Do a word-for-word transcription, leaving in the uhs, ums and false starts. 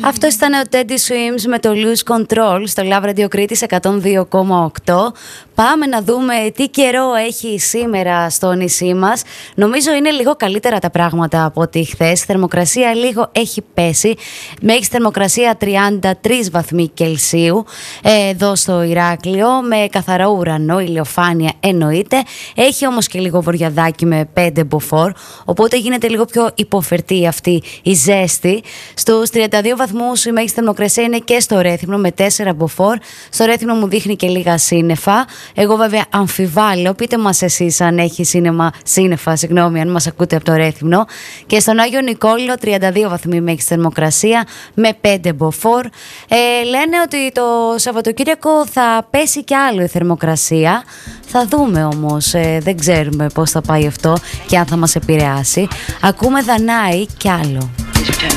Αυτό ήταν ο Teddy Swims με το Lose Control στο Love Radio Κρήτης εκατόν δύο κόμμα οκτώ. Πάμε να δούμε τι καιρό έχει σήμερα στο νησί μας. Νομίζω είναι λίγο καλύτερα τα πράγματα από ό,τι χθες. Η θερμοκρασία λίγο έχει πέσει. Μέχρι θερμοκρασία τριάντα τρεις βαθμοί Κελσίου εδώ στο Ηράκλειο, με καθαρό ουρανό, ηλιοφάνεια εννοείται. Έχει όμως και λίγο βορειαδάκι με πέντε μποφόρ, οπότε γίνεται λίγο πιο υποφερτή αυτή η ζέστη. Στους τριάντα δύο βαθμούς η μέγιστη θερμοκρασία είναι και στο Ρέθυμνο με τέσσερα μποφόρ. Στο Ρέθυμνο μου δείχνει και λίγα σύννεφα. Εγώ βέβαια αμφιβάλλω, πείτε μας εσείς αν έχει σύννεμα, σύννεφα, συγγνώμη, αν μας ακούτε από το Ρέθυμνο. Και στον Άγιο Νικόλαιο τριάντα δύο βαθμοί μέγιστη θερμοκρασία με πέντε μποφόρ. Ε, λένε ότι το Σαββατοκύριακο θα πέσει κι άλλο η θερμοκρασία. Θα δούμε όμως, ε, δεν ξέρουμε πώς θα πάει αυτό και αν θα μας επηρεάσει. Ακούμε Δανάη κι άλλο.